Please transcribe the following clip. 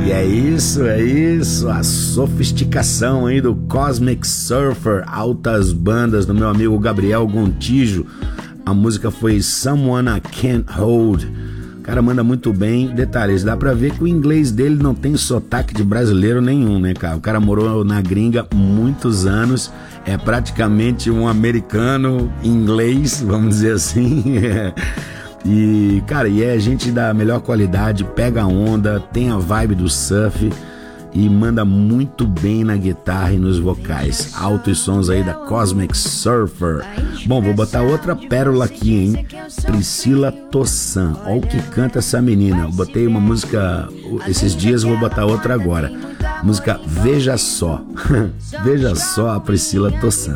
E é isso, a sofisticação aí do Cosmic Surfer, altas bandas do meu amigo Gabriel Gontijo. A música foi Someone I Can't Hold. O cara manda muito bem. Detalhes, dá pra ver que o inglês dele não tem sotaque de brasileiro nenhum, né, cara? O cara morou na gringa muitos anos, é praticamente um americano inglês, vamos dizer assim. E, cara, é gente da melhor qualidade, pega a onda, tem a vibe do surf e manda muito bem na guitarra e nos vocais. Altos sons aí da Cosmic Surfer. Bom, vou botar outra pérola aqui, hein? Priscila Tossan. Olha o que canta essa menina. Eu botei uma música esses dias, vou botar outra agora. Música Veja Só. Veja só a Priscila Tossan.